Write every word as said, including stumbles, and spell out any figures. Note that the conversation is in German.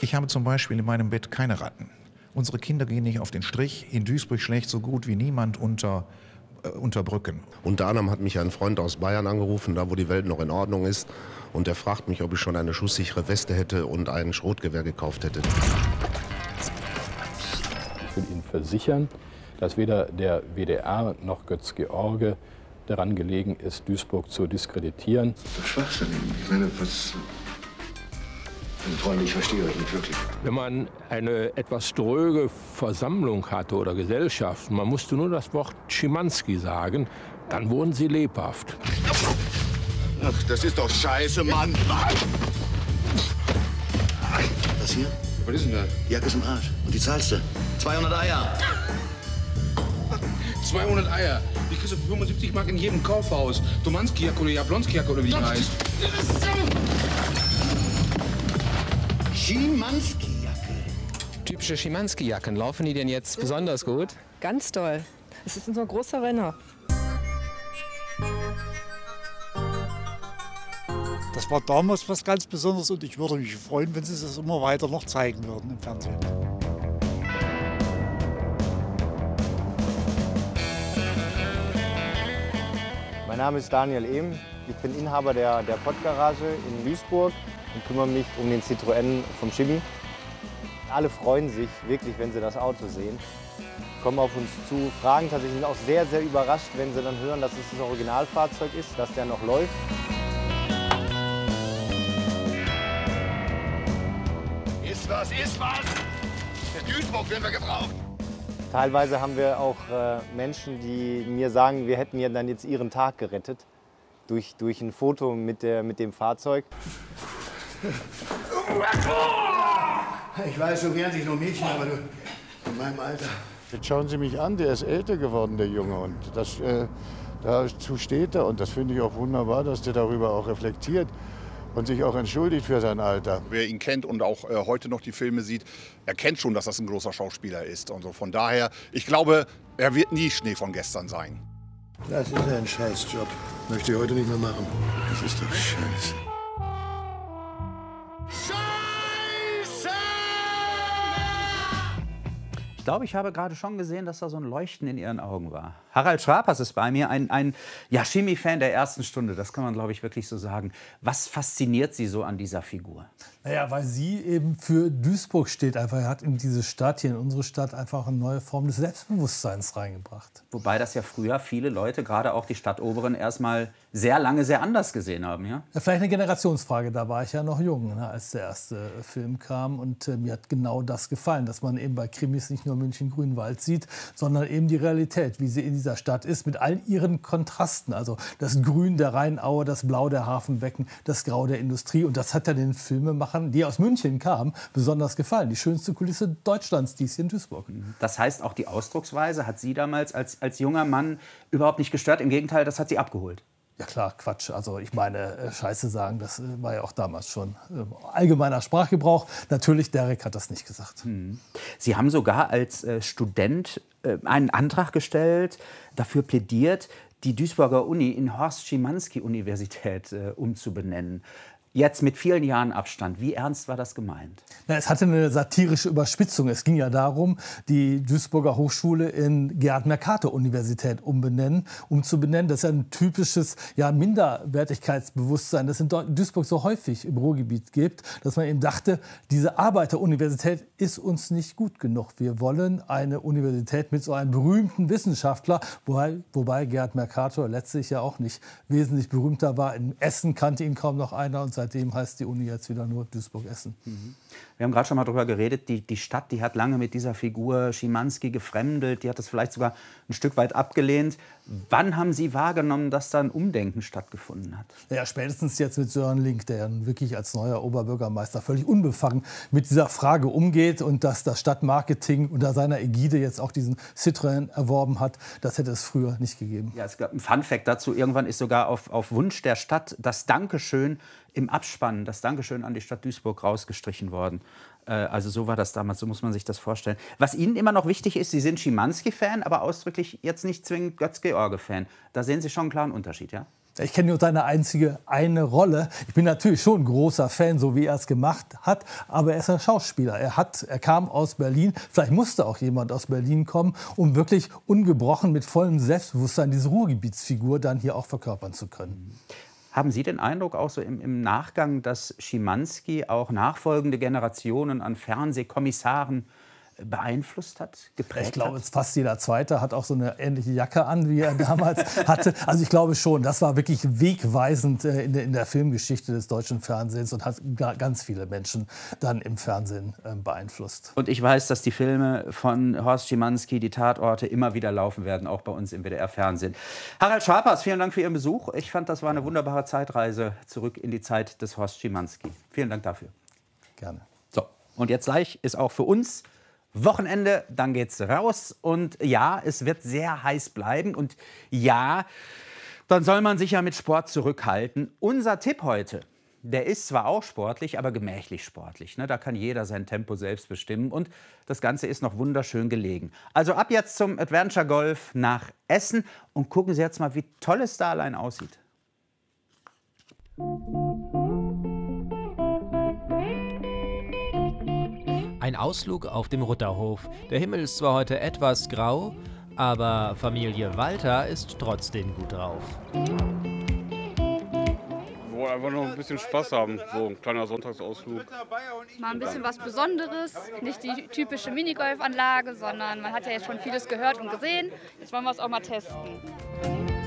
Ich habe zum Beispiel in meinem Bett keine Ratten. Unsere Kinder gehen nicht auf den Strich. In Duisburg schlägt so gut wie niemand unter, äh, unter Brücken. Unter anderem hat mich ein Freund aus Bayern angerufen, da wo die Welt noch in Ordnung ist. Und der fragt mich, ob ich schon eine schusssichere Weste hätte und ein Schrotgewehr gekauft hätte. Ich will Ihnen versichern, dass weder der W D R noch Götz-George daran gelegen ist, Duisburg zu diskreditieren. Das ist Schwachsinn. Ich meine, was... Freunde, ich verstehe euch nicht wirklich. Wenn man eine etwas dröge Versammlung hatte oder Gesellschaft, man musste nur das Wort Schimanski sagen, dann wurden sie lebhaft. Ach, das ist doch scheiße, Mann! Was hier? Was ist denn da? Die Jacke ist im Arsch. Und die zahlst du. zweihundert Eier. zweihundert Eier. Die kriegst du für fünfundsiebzig Mark in jedem Kaufhaus. Domanski-Jacke oder Jablonski-Jacke oder wie die heißt. Schimanski-Jacke. Typische Schimanski-Jacken. Laufen die denn jetzt besonders gut? Ganz toll. Es ist unser großer Renner. Das war damals was ganz Besonderes und ich würde mich freuen, wenn Sie das immer weiter noch zeigen würden im Fernsehen. Mein Name ist Daniel Ehm. Ich bin Inhaber der, der Pottgarage in Duisburg und kümmere mich um den Citroën vom Schimi. Alle freuen sich wirklich, wenn sie das Auto sehen, kommen auf uns zu, fragen tatsächlich, sind auch sehr, sehr überrascht, wenn sie dann hören, dass es das Originalfahrzeug ist, dass der noch läuft. Ist was, ist was! In Duisburg werden wir gebraucht! Teilweise haben wir auch äh, Menschen, die mir sagen, wir hätten ja dann jetzt ihren Tag gerettet durch, durch ein Foto mit, der, mit dem Fahrzeug. Ich weiß, so wehren sich nur Mädchen, aber du, in meinem Alter. Jetzt schauen Sie mich an, der ist älter geworden, der Junge. Und das, äh, dazu steht er. Und das finde ich auch wunderbar, dass der darüber auch reflektiert und sich auch entschuldigt für sein Alter. Wer ihn kennt und auch äh, heute noch die Filme sieht, erkennt schon, dass das ein großer Schauspieler ist. Und so. Von daher, ich glaube, er wird nie Schnee von gestern sein. Das ist ein Scheißjob. Möchte ich heute nicht mehr machen. Das ist doch scheiße. Ich glaube, ich habe gerade schon gesehen, dass da so ein Leuchten in Ihren Augen war. Harald Schrapers ist bei mir, ein, ein ja, Chemie-Fan der ersten Stunde. Das kann man, glaube ich, wirklich so sagen. Was fasziniert Sie so an dieser Figur? Naja, weil sie eben für Duisburg steht. Einfach, er hat in diese Stadt, hier in unsere Stadt, einfach eine neue Form des Selbstbewusstseins reingebracht. Wobei das ja früher viele Leute, gerade auch die Stadtoberen, erstmal sehr lange sehr anders gesehen haben. Ja? Ja, vielleicht eine Generationsfrage. Da war ich ja noch jung, ne, als der erste Film kam. Und äh, mir hat genau das gefallen, dass man eben bei Krimis nicht nur München-Grünwald sieht, sondern eben die Realität, wie sie in dieser Stadt ist, mit all ihren Kontrasten. Also das Grün der Rheinaue, das Blau der Hafenbecken, das Grau der Industrie. Und das hat ja den Filmemachern, die aus München kamen, besonders gefallen. Die schönste Kulisse Deutschlands, die ist hier in Duisburg. Das heißt, auch die Ausdrucksweise hat Sie damals als, als junger Mann überhaupt nicht gestört. Im Gegenteil, das hat Sie abgeholt. Ja klar, Quatsch. Also ich meine, Scheiße sagen, das war ja auch damals schon allgemeiner Sprachgebrauch. Natürlich, Derek hat das nicht gesagt. Hm. Sie haben sogar als äh, Student äh, einen Antrag gestellt, dafür plädiert, die Duisburger Uni in Horst-Schimanski-Universität äh, umzubenennen. Jetzt mit vielen Jahren Abstand. Wie ernst war das gemeint? Na, es hatte eine satirische Überspitzung. Es ging ja darum, die Duisburger Hochschule in Gerhard-Mercator-Universität umbenennen, umzubenennen. Das ist ein typisches ja, Minderwertigkeitsbewusstsein, das in Duisburg so häufig im Ruhrgebiet gibt, dass man eben dachte, diese Arbeiteruniversität ist uns nicht gut genug. Wir wollen eine Universität mit so einem berühmten Wissenschaftler, wobei, wobei Gerhard Mercator letztlich ja auch nicht wesentlich berühmter war. In Essen kannte ihn kaum noch einer und seitdem heißt die Uni jetzt wieder nur Duisburg-Essen. Mhm. Wir haben gerade schon mal darüber geredet, die, die Stadt, die hat lange mit dieser Figur Schimanski gefremdelt, die hat das vielleicht sogar ein Stück weit abgelehnt. Wann haben Sie wahrgenommen, dass da ein Umdenken stattgefunden hat? Ja, spätestens jetzt mit Sören Link, der ja wirklich als neuer Oberbürgermeister völlig unbefangen mit dieser Frage umgeht und dass das Stadtmarketing unter seiner Ägide jetzt auch diesen Citroën erworben hat, das hätte es früher nicht gegeben. Ja, es gab ein Funfact dazu. Irgendwann ist sogar auf, auf Wunsch der Stadt das Dankeschön im Abspann, das Dankeschön an die Stadt Duisburg rausgestrichen worden. Äh, also so war das damals, so muss man sich das vorstellen. Was Ihnen immer noch wichtig ist, Sie sind Schimanski-Fan, aber ausdrücklich jetzt nicht zwingend Götz-George-Fan. Da sehen Sie schon einen klaren Unterschied, ja? Ich kenne nur seine einzige eine Rolle. Ich bin natürlich schon ein großer Fan, so wie er es gemacht hat. Aber er ist ein Schauspieler. Er, hat, er kam aus Berlin. Vielleicht musste auch jemand aus Berlin kommen, um wirklich ungebrochen mit vollem Selbstbewusstsein diese Ruhrgebietsfigur dann hier auch verkörpern zu können. Haben Sie den Eindruck auch so im, im Nachgang, dass Schimanski auch nachfolgende Generationen an Fernsehkommissaren beeinflusst hat, geprägt Ich glaube, hat? fast jeder Zweite hat auch so eine ähnliche Jacke an, wie er damals hatte. Also ich glaube schon, das war wirklich wegweisend in der, in der Filmgeschichte des deutschen Fernsehens und hat ganz viele Menschen dann im Fernsehen beeinflusst. Und ich weiß, dass die Filme von Horst Schimanski, die Tatorte, immer wieder laufen werden, auch bei uns im W D R-Fernsehen. Harald Schapers, vielen Dank für Ihren Besuch. Ich fand, das war eine wunderbare Zeitreise zurück in die Zeit des Horst Schimanski. Vielen Dank dafür. Gerne. So, und jetzt gleich ist auch für uns Wochenende, dann geht's raus und ja, es wird sehr heiß bleiben und ja, dann soll man sich ja mit Sport zurückhalten. Unser Tipp heute, der ist zwar auch sportlich, aber gemächlich sportlich. Ne? Da kann jeder sein Tempo selbst bestimmen und das Ganze ist noch wunderschön gelegen. Also ab jetzt zum Adventure Golf nach Essen und gucken Sie jetzt mal, wie toll es da allein aussieht. Ein Ausflug auf dem Rutterhof. Der Himmel ist zwar heute etwas grau, aber Familie Walter ist trotzdem gut drauf. Wir wollen einfach noch ein bisschen Spaß haben, so ein kleiner Sonntagsausflug. Mal ein bisschen was Besonderes, nicht die typische Minigolfanlage, sondern man hat ja jetzt schon vieles gehört und gesehen. Jetzt wollen wir es auch mal testen.